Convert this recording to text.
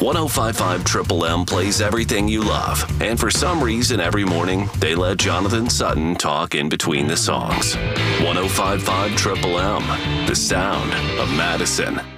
105.5 Triple M plays everything you love. And for some reason, every morning, they let Jonathan Sutton talk in between the songs. 105.5 Triple M, the sound of Madison.